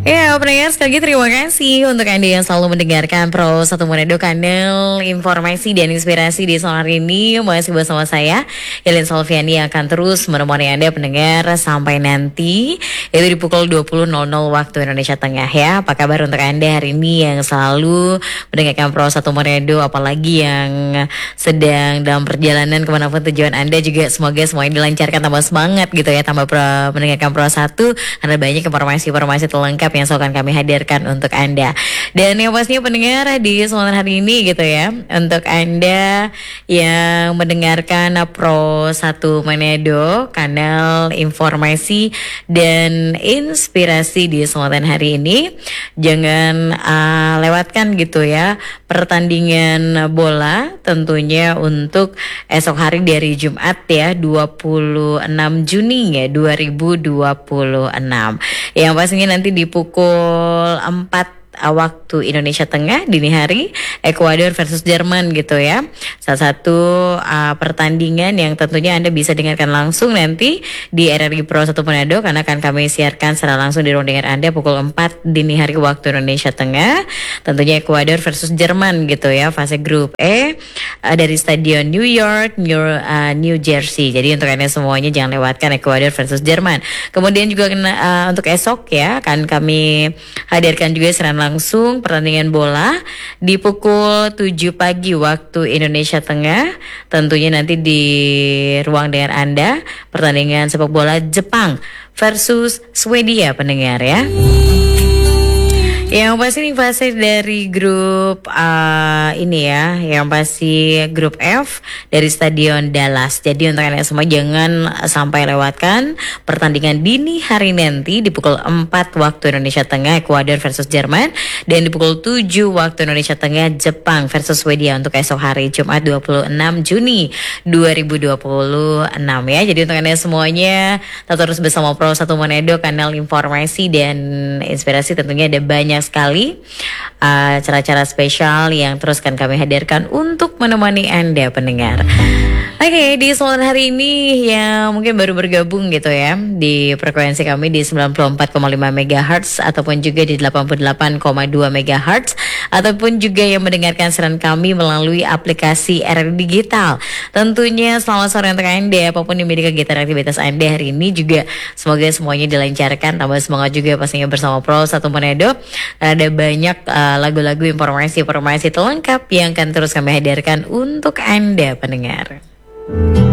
Ya, pendengar sekali lagi terima kasih untuk Anda yang selalu mendengarkan Pro 1 Manado, kanal informasi dan inspirasi di sore hari ini. Masih bersama saya, Yelin Solviani, yang akan terus menemani Anda pendengar sampai nanti, yaitu di pukul 20.00 waktu Indonesia Tengah ya. Apa kabar untuk Anda hari ini yang selalu mendengarkan Pro 1 Manado, apalagi yang sedang dalam perjalanan kemanapun tujuan Anda, juga semoga semuanya dilancarkan, tambah semangat gitu ya, tambah mendengarkan Pro 1, karena banyak informasi-informasi terlengkap yang selalu akan kami hadirkan untuk Anda. Dan yang pastinya pendengar di sore hari ini gitu ya, untuk Anda yang mendengarkan Pro 1 Manado, kanal informasi dan inspirasi di sore hari ini, jangan lewatkan gitu ya pertandingan bola tentunya untuk esok hari dari Jumat ya, 26 Juni ya 2026. Yang pastinya nanti di pukul 4 waktu Indonesia Tengah dini hari, Ekuador versus Jerman gitu ya. Salah satu pertandingan yang tentunya Anda bisa dengarkan langsung nanti di RRI Pro 1 Manado, karena akan kami siarkan secara langsung di ruang dengar Anda pukul 4 dini hari waktu Indonesia Tengah. Tentunya Ekuador versus Jerman gitu ya, fase grup E dari Stadion New York, New Jersey. Jadi untuk Anda semuanya jangan lewatkan Ekuador versus Jerman. Kemudian juga untuk esok ya, akan kami hadirkan juga secara langsung pertandingan bola di pukul 7 pagi waktu Indonesia Tengah. Tentunya nanti di ruang dengar Anda, pertandingan sepak bola Jepang versus Swedia pendengar ya. Yang pasti ini fase dari grup ini ya, yang pasti grup F dari Stadion Dallas. Jadi untuk kalian semua jangan sampai lewatkan pertandingan dini hari nanti di pukul 4 waktu Indonesia Tengah, Ekuador versus Jerman, dan di pukul 7 waktu Indonesia Tengah, Jepang versus Swedia untuk esok hari Jumat 26 Juni 2026 ya. Jadi untuk kalian semuanya tetap terus bersama Pro 1 Manado, kanal informasi dan inspirasi. Tentunya ada banyak sekali acara-acara spesial yang terus akan kami hadirkan untuk menemani Anda pendengar. Oke, di sore hari ini yang mungkin baru bergabung gitu ya di frekuensi kami di 94,5 MHz ataupun juga di 88,2 MHz, ataupun juga yang mendengarkan siaran kami melalui aplikasi RRI Digital. Tentunya selamat sore untuk Anda, apapun yang menjadi kegiatan aktivitas Anda hari ini, juga semoga semuanya dilancarkan, tambah semangat juga pastinya bersama Pro 1 Manado. Ada banyak lagu-lagu, informasi-informasi terlengkap yang akan terus kami hadirkan untuk Anda pendengar.